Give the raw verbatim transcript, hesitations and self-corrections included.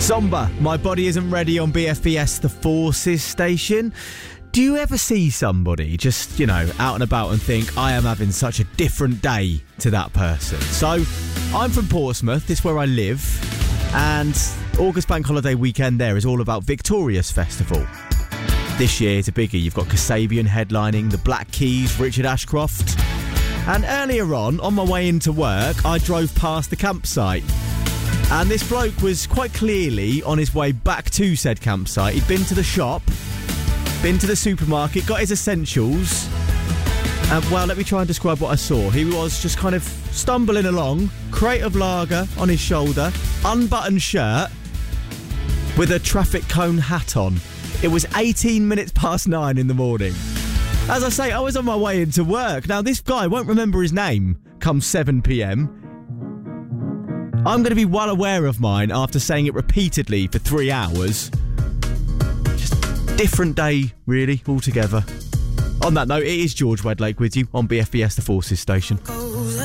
Zomba, My Body Isn't Ready on B F B S, the Forces station. Do you ever see somebody just, you know, out and about and think, I am having such a different day to that person? So, I'm from Portsmouth, this is where I live, and August Bank Holiday weekend there is all about Victorious Festival. This year it's a biggie. You've got Kasabian headlining, the Black Keys, Richard Ashcroft. And earlier on, on my way into work, I drove past the campsite. And this bloke was quite clearly on his way back to said campsite. He'd been to the shop, been to the supermarket, got his essentials. And, well, let me try and describe what I saw. He was just kind of stumbling along, crate of lager on his shoulder, unbuttoned shirt, with a traffic cone hat on. It was eighteen minutes past nine in the morning. As I say, I was on my way into work. Now, this guy won't remember his name come seven p.m. I'm going to be well aware of mine after saying it repeatedly for three hours. Just different day, really, altogether. On that note, it is George Wedlake with you on B F B S, the Forces station.